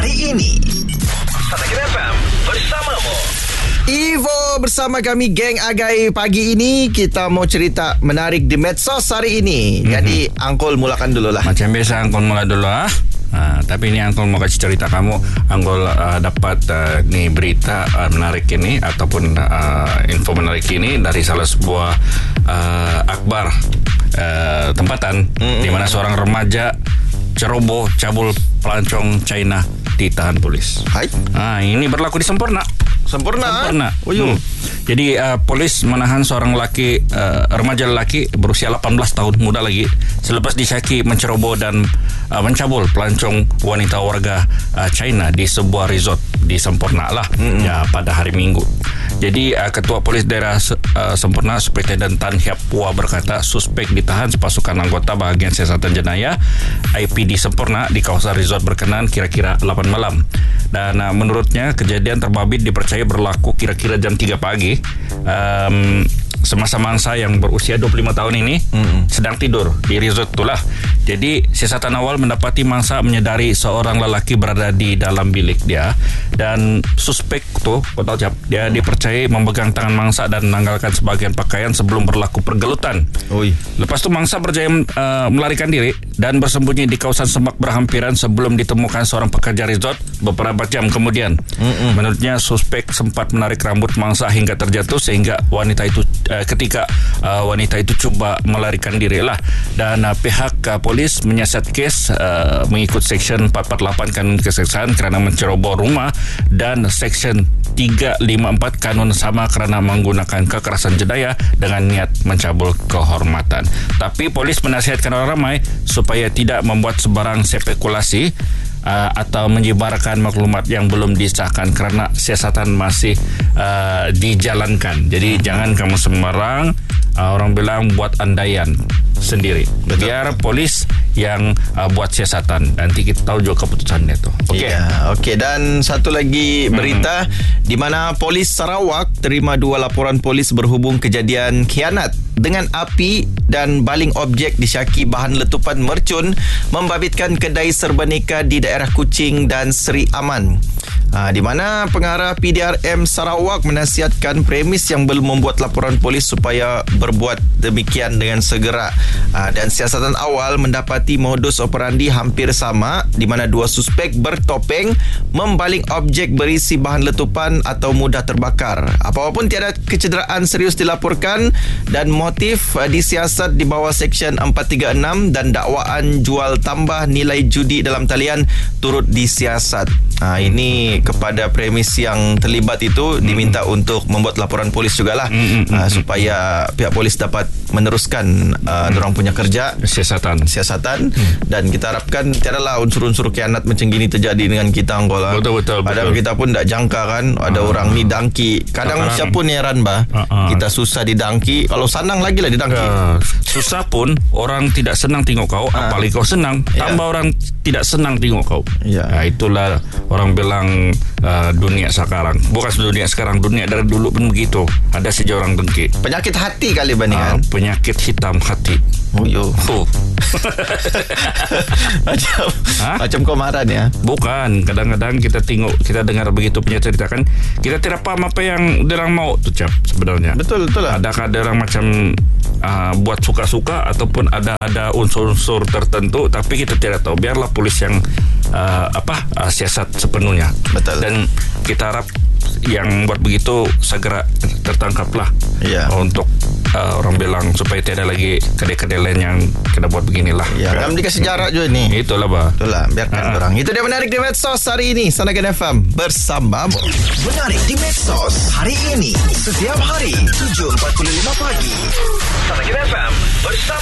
hari ini. Satakan FM bersamamu. Ivo bersama kami geng Agai. Pagi ini kita mau cerita menarik di medsos hari ini. Jadi Angkol mulakan dulu lah. Macam biasa Angkol mula dulu lah. Tapi ini Angkol mau kasih cerita kamu. Angkol dapat nih berita menarik ini ataupun info menarik ini dari salah sebuah akhbar tempatan di mana seorang remaja ceroboh cabul pelancong China ditahan polis. Hai. Ini berlaku di Sempurna. Jadi polis menahan seorang remaja lelaki berusia 18 tahun, muda lagi, selepas disyaki menceroboh dan mencabul pelancong wanita warga China di sebuah resort di Sempurna lah pada hari Minggu. Jadi ketua polis daerah Sempurna Superintendent Tan Hiap Pua berkata suspek ditahan sepasukan anggota bahagian siasatan jenayah IPD Sempurna di kawasan resort berkenan kira-kira 8 malam. Dan menurutnya kejadian terbabit dipercaya berlaku kira-kira jam 3 pagi. Semasa mangsa yang berusia 25 tahun ini sedang tidur di resort itulah. Jadi siasatan awal mendapati mangsa menyedari seorang lelaki berada di dalam bilik dia, dan suspek tu dia dipercayai memegang tangan mangsa dan menanggalkan sebagian pakaian sebelum berlaku pergelutan. Lepas tu mangsa berjaya melarikan diri dan bersembunyi di kawasan semak berhampiran sebelum ditemukan seorang pekerja resort beberapa jam kemudian. Menurutnya suspek sempat menarik rambut mangsa hingga terjatuh sehingga wanita itu cuba melarikan diri lah. Dan pihak polis menyiasat kes mengikut Seksyen 448 Kanun Keseksaan kerana menceroboh rumah dan Seksyen 354 Kanun Sama kerana menggunakan kekerasan jenayah dengan niat mencabul kehormatan. Tapi polis menasihatkan orang ramai supaya tidak membuat sebarang spekulasi atau menyebarkan maklumat yang belum disahkan kerana siasatan masih dijalankan. Jadi jangan kamu sembarang orang bilang buat andaian sendiri. Betul. Biar polis yang buat siasatan. Nanti kita tahu juga keputusannya tu. Okey. Dan satu lagi berita di mana polis Sarawak terima 2 laporan polis berhubung kejadian khianat dengan api dan baling objek disyaki bahan letupan mercun membabitkan kedai serba nikah di daerah Kuching dan Seri Aman. Di mana pengarah PDRM Sarawak menasihatkan premis yang belum membuat laporan polis supaya berbuat demikian dengan segera. Dan siasatan awal mendapati modus operandi hampir sama di mana 2 suspek bertopeng membaling objek berisi bahan letupan atau mudah terbakar. Apapun tiada kecederaan serius dilaporkan dan motif disiasat di bawah Seksyen 436 dan dakwaan jual tambah nilai judi dalam talian turut disiasat. Ini kepada premis yang terlibat itu diminta untuk membuat laporan polis jugalah supaya pihak polis dapat meneruskan dorang punya kerja siasatan dan kita harapkan tiadalah unsur-unsur khianat macam gini terjadi dengan kita Anggola. Betul. Padahal kita pun tak jangka kan ada orang ni dangki. Kadang siapa ni heran kita susah didangki, kalau senang lagi lah didangki. Susah pun orang tidak senang tengok kau, apalagi kau senang tambah orang tidak senang tengok kau. Itulah orang bilang dunia sekarang. Bukan dunia sekarang, dunia dari dulu pun begitu. Ada saja orang dengki. Penyakit hati kali bandingan. Penyakit hitam hati. Macam kau marah ni Bukan. Kadang-kadang kita tengok, kita dengar begitu punya cerita kan, kita tidak paham apa yang derang mau tu Cap sebenarnya. Betul lah. Adakah derang macam buat suka-suka ataupun ada unsur-unsur tertentu, tapi kita tidak tahu. Biarlah polis yang siasat sepenuhnya. Betul. Dan kita harap yang buat begitu segera tertangkaplah. Untuk orang bilang supaya tidak lagi kedai-kedai lain yang kena buat beginilah. Dalam dikasih jarak juga ni. Itulah biarkan orang. Itu dia menarik di medsos hari ini. Sanakan FM bersamamu. Menarik di medsos hari ini setiap hari 7.45 pagi. Sanakan FM bersama